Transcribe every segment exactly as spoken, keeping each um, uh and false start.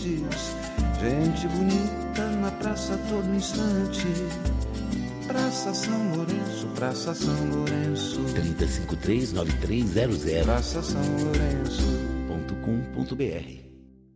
instantes, gente bonita na praça a todo instante. Praça São Lourenço, Praça São Lourenço. trinta e cinco, três nove três zero zero. Praça São Lourenço ponto com ponto br.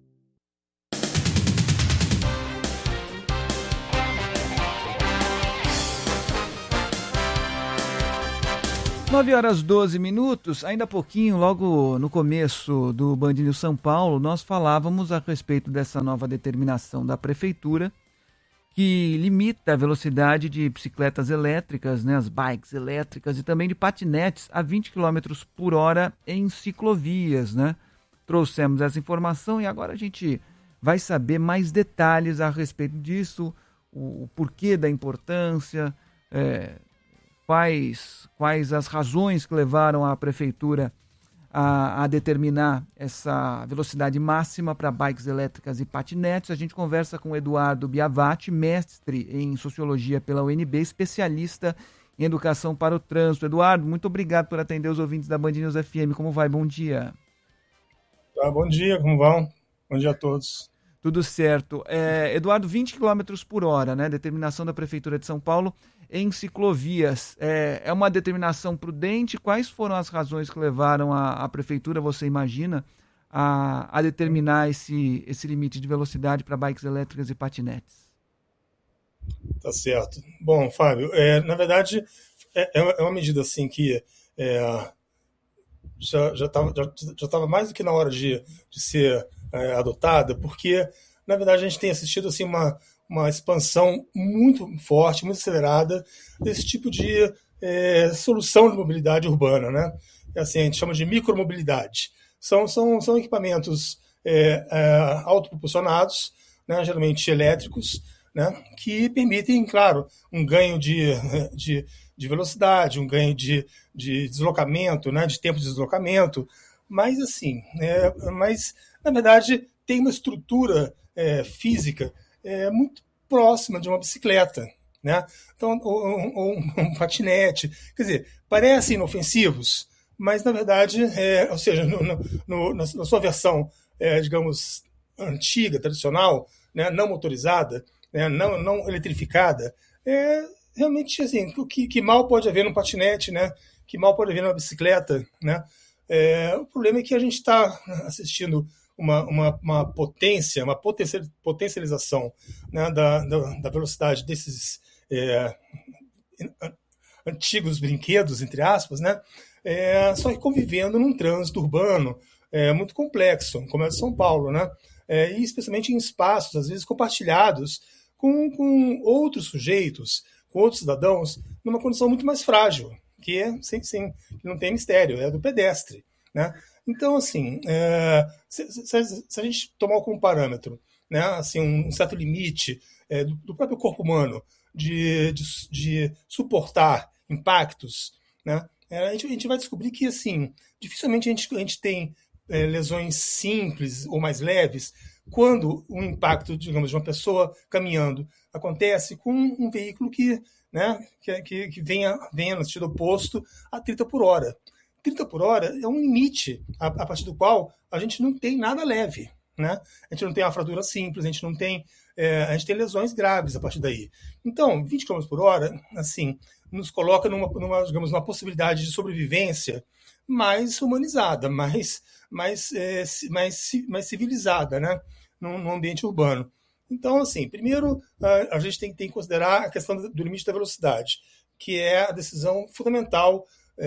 nove horas e doze minutos, ainda há pouquinho, logo no começo do Band News São Paulo, nós falávamos a respeito dessa nova determinação da Prefeitura, que limita a velocidade de bicicletas elétricas, né, as bikes elétricas, e também de patinetes a vinte quilômetros por hora em ciclovias, né? Trouxemos essa informação e agora a gente vai saber mais detalhes a respeito disso, o, o porquê da importância, é, quais, quais as razões que levaram a Prefeitura a, a determinar essa velocidade máxima para bikes elétricas e patinetes. A gente conversa com o Eduardo Biavati, mestre em Sociologia pela U N B, especialista em Educação para o Trânsito. Eduardo, muito obrigado por atender os ouvintes da Band News F M. Como vai? Bom dia. Ah, bom dia, como vão? Bom dia a todos. Tudo certo. É, Eduardo, vinte quilômetros por hora, né? Determinação da Prefeitura de São Paulo em ciclovias. É, é uma determinação prudente? Quais foram as razões que levaram a, a Prefeitura, você imagina, a, a determinar esse, esse limite de velocidade para bikes elétricas e patinetes? Tá certo. Bom, Fábio, é, na verdade, é, é uma medida assim que é, já já estava já, já tava mais do que na hora de, de ser é, adotada, porque, na verdade, a gente tem assistido assim, uma, uma expansão muito forte, muito acelerada desse tipo de é, solução de mobilidade urbana, né? Assim, a gente chama de micromobilidade. São, são, são equipamentos é, é, autopropulsionados, né, geralmente elétricos, né, que permitem, claro, um ganho de, de, de velocidade, um ganho de, de deslocamento, né, de tempo de deslocamento, mas, assim, é, mas, na verdade, tem uma estrutura é, física é, muito próxima de uma bicicleta, né? Então, ou, ou um, um patinete, quer dizer, parecem inofensivos, mas, na verdade, é, ou seja, no, no, na, na sua versão, é, digamos, antiga, tradicional, né, não motorizada, né, não, não eletrificada, é realmente assim, o que, que mal pode haver num patinete, né, que mal pode haver numa bicicleta, né? É, o problema é que a gente está assistindo uma, uma, uma potência, uma potencialização, né, da, da, da velocidade desses é, antigos brinquedos, entre aspas, né, é, só que convivendo num trânsito urbano é, muito complexo, como é de São Paulo, né, é, e especialmente em espaços, às vezes, compartilhados com, com outros sujeitos, com outros cidadãos, numa condição muito mais frágil, que, é, sem, sem, que não tem mistério, é do pedestre, né? Então, assim, é, se, se, se a gente tomar como parâmetro, né, assim, um certo limite é, do, do próprio corpo humano de, de, de suportar impactos, né, é, a, gente, a gente vai descobrir que, assim, dificilmente a gente, a gente tem é, lesões simples ou mais leves quando um impacto, digamos, de uma pessoa caminhando acontece com um veículo que, né, que, que, que venha, venha no sentido oposto a trinta por hora. trinta por hora é um limite a, a partir do qual a gente não tem nada leve, né? A gente não tem uma fratura simples, a gente não tem, é, a gente tem lesões graves a partir daí. Então, vinte quilômetros por hora, assim, nos coloca numa, numa, digamos, numa possibilidade de sobrevivência mais humanizada, mais, mais, é, mais, mais civilizada, né? Num, num ambiente urbano. Então, assim, primeiro a, a gente tem, tem que considerar a questão do limite da velocidade, que é a decisão fundamental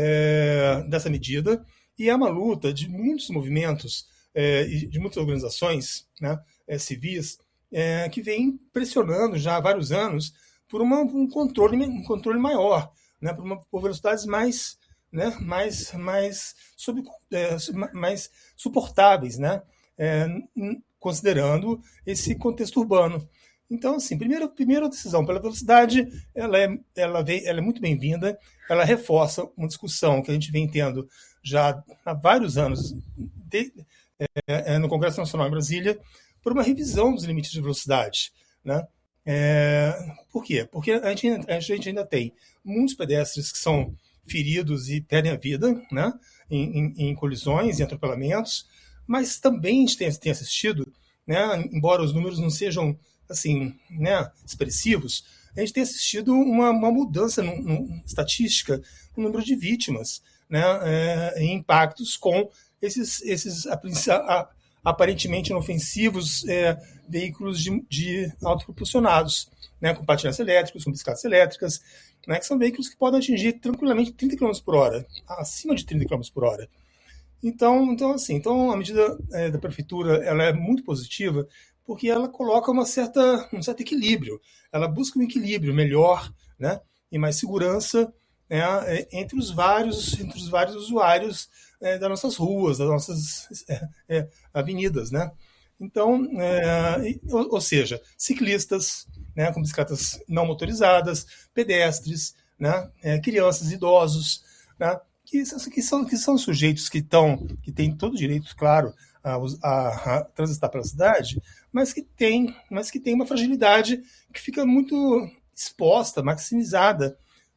é, dessa medida, e é uma luta de muitos movimentos é, e de muitas organizações, né, é, civis, é, que vem pressionando já há vários anos por uma, um, controle, um controle maior, né, por, uma, por velocidades mais, né, mais, mais, sub, é, mais suportáveis, né, é, considerando esse contexto urbano. Então, assim, primeiro, primeira decisão pela velocidade, ela é, ela, vem, ela é muito bem-vinda, ela reforça uma discussão que a gente vem tendo já há vários anos de, é, no Congresso Nacional em Brasília, por uma revisão dos limites de velocidade, né? É, por quê? Porque a gente, a gente ainda tem muitos pedestres que são feridos e perdem a vida, né, em, em, em colisões e atropelamentos, mas também a gente tem, tem assistido, né, embora os números não sejam assim, né, expressivos, a gente tem assistido uma, uma mudança no, no, estatística no número de vítimas, né, é, em impactos com esses, esses a, a, aparentemente inofensivos é, veículos de, de autopropulsionados, né, com patinetes elétricos, com bicicletas elétricas, né, que são veículos que podem atingir tranquilamente trinta quilômetros por hora, acima de trinta quilômetros por hora. Então, então, assim, então a medida é, da prefeitura ela é muito positiva porque ela coloca uma certa, um certo equilíbrio. Ela busca um equilíbrio melhor, né, e mais segurança, né, entre os vários, entre os vários usuários é, das nossas ruas, das nossas é, é, avenidas, né? Então, é, ou, ou seja, ciclistas, né, com bicicletas não motorizadas, pedestres, né, é, crianças, idosos, né, que, que, são, que são sujeitos que, tão, que têm todo o direito, claro, a, a, a transitar pela cidade, mas que tem, mas que tem uma fragilidade que fica muito exposta, maximizada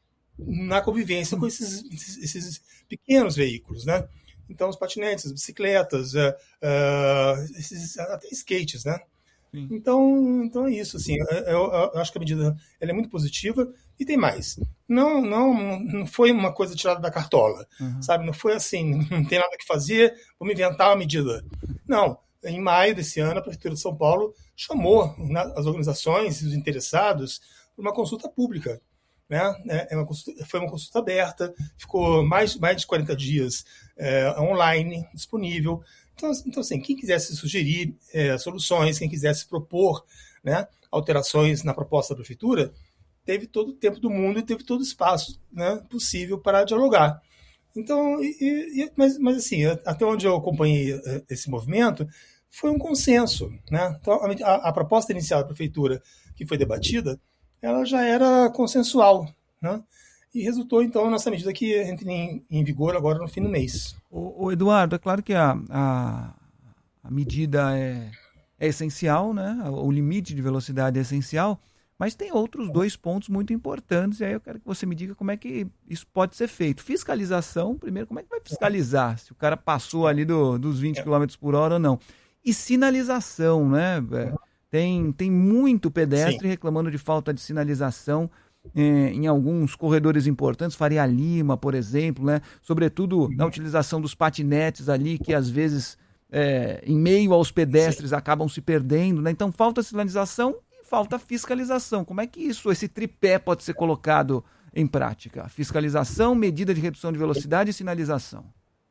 na convivência com esses, esses pequenos veículos, né? Então, os patinetes, as bicicletas, uh, uh, esses, até skates, né? Então, então é isso, assim, eu, eu, eu acho que a medida ela é muito positiva e tem mais. Não, não, não foi uma coisa tirada da cartola, uhum. sabe? Não foi assim, não tem nada que fazer, vamos inventar uma medida. Não, em maio desse ano, a Prefeitura de São Paulo chamou as organizações e os interessados para uma consulta pública. Né? É uma consulta, foi uma consulta aberta, ficou mais, mais de quarenta dias é, online, disponível. Então, então, assim, quem quisesse sugerir é, soluções, quem quisesse propor, né, alterações na proposta da Prefeitura, teve todo o tempo do mundo e teve todo o espaço, né, possível para dialogar. Então, e, e, mas, mas, assim, até onde eu acompanhei esse movimento, foi um consenso. Né? Então, a, a proposta inicial da Prefeitura, que foi debatida, ela já era consensual, né? E resultou, então, nessa medida que entra em, em vigor agora no fim do mês. O, o Eduardo, é claro que a, a, a medida é, é essencial, né? O limite de velocidade é essencial, mas tem outros dois pontos muito importantes, e aí eu quero que você me diga como é que isso pode ser feito. Fiscalização, primeiro, como é que vai fiscalizar se o cara passou ali do, dos vinte quilômetros por hora ou não? E sinalização, né? É, tem, tem muito pedestre Sim. reclamando de falta de sinalização É, em alguns corredores importantes, Faria Lima, por exemplo, né? Sobretudo na utilização dos patinetes ali, que às vezes, é, em meio aos pedestres, Sim. acabam se perdendo, né? Então falta sinalização e falta fiscalização. Como é que isso, esse tripé pode ser colocado em prática? Fiscalização, medida de redução de velocidade e sinalização.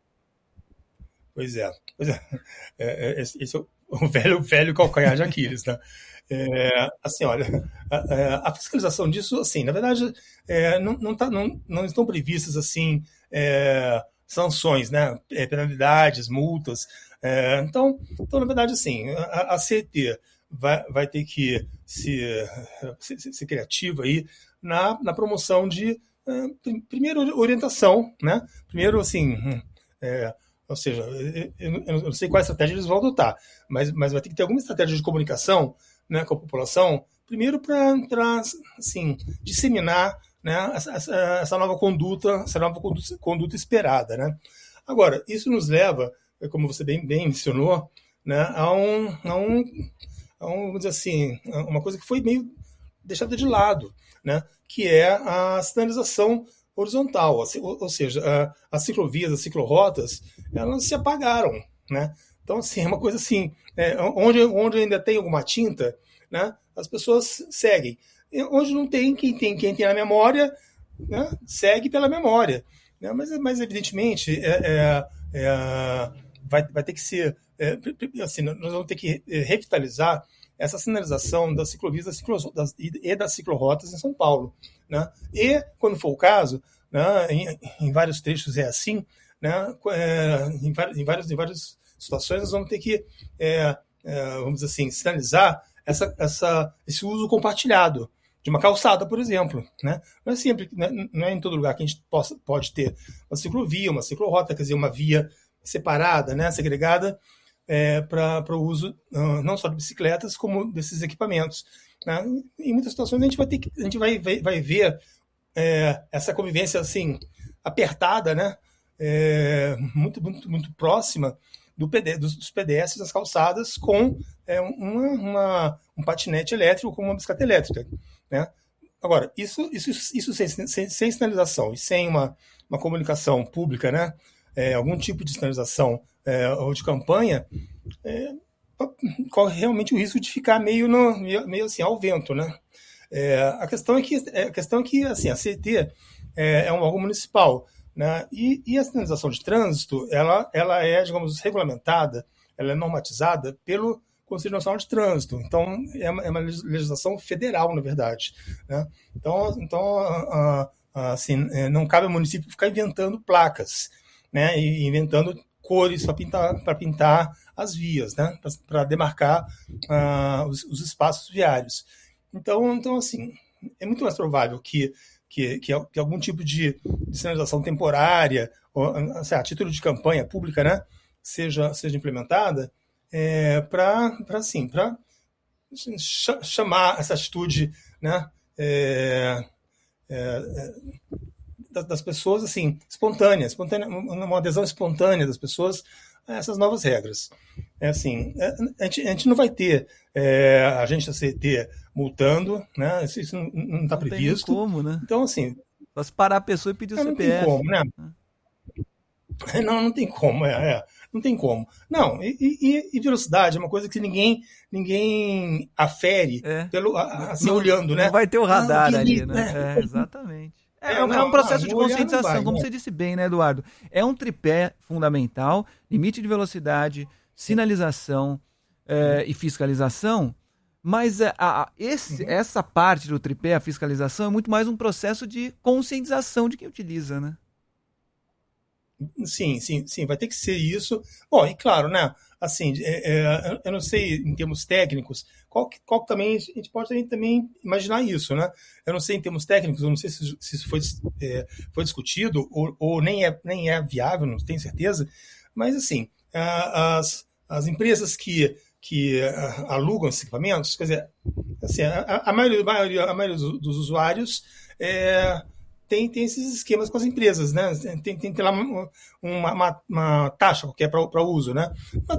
Pois é, pois é. é, é esse é o velho, velho calcanhar de Aquiles, né? É, assim, olha, a, a fiscalização disso, assim, na verdade, é, não, não, tá, não, não estão previstas, assim, é, sanções, né, é, penalidades, multas. É, então, então, na verdade, assim, a, a C E T vai, vai ter que ser, ser, ser criativa aí na, na promoção de, é, primeiro, orientação, né, primeiro, assim, é, ou seja, eu, eu não sei qual estratégia eles vão adotar, mas, mas vai ter que ter alguma estratégia de comunicação, né, com a população, primeiro para assim, disseminar, né, essa, essa nova conduta, essa nova conduta, conduta esperada. Né? Agora, isso nos leva, como você bem, bem mencionou, né, a, um, a, um, a um, vamos dizer assim, uma coisa que foi meio deixada de lado, né, que é a sinalização horizontal, ou, ou seja, a, as ciclovias, as ciclorotas, elas se apagaram, né? Então, assim, é uma coisa assim, é, onde, onde ainda tem alguma tinta, né, as pessoas seguem. E onde não tem, quem tem, quem tem a memória, né, segue pela memória. Né? Mas, mas, evidentemente, é, é, é, vai, vai ter que ser... É, assim, nós vamos ter que revitalizar essa sinalização das ciclovias das ciclo, das, e das ciclorotas em São Paulo. Né? E, quando for o caso, né, em, em vários trechos é assim, né, é, em, vários, em, vários, em vários situações nós vamos ter que, é, é, vamos dizer assim, sinalizar essa, essa, esse uso compartilhado de uma calçada, por exemplo. Né? Não é sempre, não é em todo lugar que a gente possa, pode ter uma ciclovia, uma ciclorota, quer dizer, uma via separada, né, segregada, é, para o uso uh, não só de bicicletas, como desses equipamentos. Né? Em muitas situações a gente vai, ter que, a gente vai, vai, vai ver é, essa convivência assim, apertada, né? É, muito, muito, muito próxima do P D, dos, dos pedestres nas calçadas com é, uma, uma, um patinete elétrico, com uma bicicleta elétrica, né? Agora, isso, isso, isso sem, sem, sem sinalização e sem uma, uma comunicação pública, né? É, algum tipo de sinalização é, ou de campanha, é, corre realmente o risco de ficar meio, no, meio, meio assim, ao vento, né? É, a questão é que, a questão é que assim, a C E T é, é um órgão municipal, né? E, e a sinalização de trânsito, ela, ela é, digamos, regulamentada, ela é normatizada pelo Conselho Nacional de Trânsito. Então, é uma, é uma legislação federal, na verdade, né? Então, então a, a, assim, não cabe ao município ficar inventando placas, né? E inventando cores para pintar, para pintar as vias, né? Para demarcar uh, os, os espaços viários. Então, então, assim, é muito mais provável que, que, que, que algum tipo de, de sinalização temporária, ou, assim, a título de campanha pública, né, seja, seja implementada, é, para assim, para chamar essa atitude, né, é, é, das pessoas, assim, espontânea, espontânea, uma adesão espontânea das pessoas a essas novas regras. É assim, a gente, a gente não vai ter é, a gente da C E T multando, né? Isso, isso não está previsto. Não tem como, né? Então, assim... Só se parar a pessoa e pedir o não C P F. Não tem como, né? Não, não tem como, é, é. Não tem como. Não, e, e, e velocidade é uma coisa que ninguém, ninguém afere, é. pelo, assim, não, olhando, né? Não vai ter o radar ah, ali, né? É, exatamente. É, é, não, é um processo não, de conscientização, vai, como né? você disse bem, né, Eduardo? É um tripé fundamental, limite de velocidade, sinalização é, e fiscalização, mas a, a, esse, uhum. essa parte do tripé, a fiscalização, é muito mais um processo de conscientização de quem utiliza, né? Sim, sim, sim, vai ter que ser isso. Bom, e claro, né, assim, é, é, eu não sei em termos técnicos, qual, qual também, a gente pode também, também imaginar isso, né? Eu não sei em termos técnicos, eu não sei se, se isso foi, é, foi discutido ou, ou nem, é, nem é viável, não tenho certeza, mas assim, as, as empresas que, que alugam esses equipamentos, quer dizer, assim, a, a, maioria, a, maioria, a maioria dos, dos usuários é, Tem, tem esses esquemas com as empresas, né? Tem, tem, tem lá uma, uma, uma taxa qualquer para uso, né?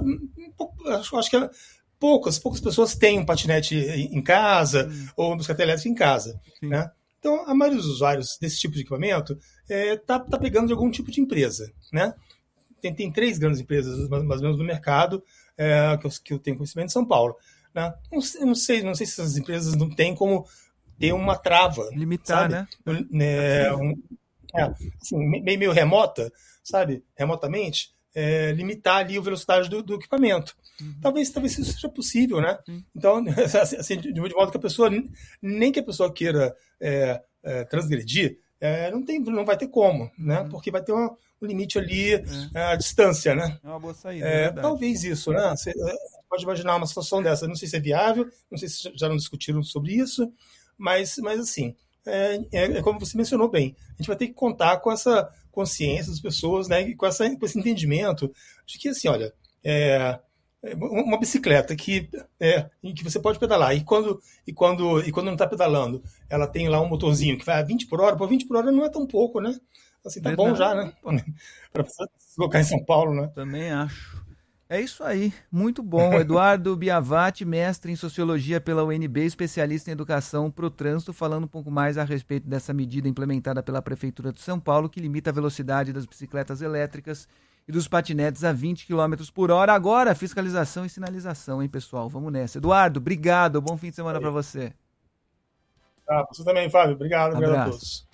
Acho, acho que poucas, poucas pessoas têm um patinete em casa hum. ou uma bicicleta elétrica em casa, né? Então, a maioria dos usuários desse tipo de equipamento está é, tá pegando de algum tipo de empresa, né? Tem, tem três grandes empresas, mais ou menos, no mercado é, que, eu, que eu tenho conhecimento em São Paulo, né? Não, eu não sei, não sei se essas empresas não têm como ter uma trava. Limitar, sabe? né? É, um, é, assim, meio, meio remota, sabe? Remotamente, é, limitar ali a velocidade do, do equipamento. Uhum. Talvez, talvez isso seja possível, né? Uhum. Então, assim, de, de modo que a pessoa, nem que a pessoa queira é, é, transgredir, é, não, tem, não vai ter como, né? Uhum. Porque vai ter uma, um limite ali, é. a distância, né? É uma boa saída, é, talvez isso, né? Você pode imaginar uma situação dessa. Não sei se é viável, não sei se já não discutiram sobre isso, Mas, mas assim, é, é, é como você mencionou bem, a gente vai ter que contar com essa consciência das pessoas, né, e com, essa, com esse entendimento de que, assim, olha, é, uma bicicleta que, é, em que você pode pedalar, e quando, e quando, e quando não está pedalando, ela tem lá um motorzinho que vai a vinte por hora, pô, vinte por hora não é tão pouco, né? Assim, tá Verdade. Bom já, né? Para se colocar em São Paulo, né? Também acho. É isso aí, muito bom. Eduardo Biavati, mestre em Sociologia pela U N B, especialista em Educação para o Trânsito, falando um pouco mais a respeito dessa medida implementada pela Prefeitura de São Paulo, que limita a velocidade das bicicletas elétricas e dos patinetes a vinte quilômetros por hora. Agora, fiscalização e sinalização, hein, pessoal? Vamos nessa. Eduardo, obrigado, bom fim de semana para você. Ah, você também, Fábio. Obrigado, obrigado a todos.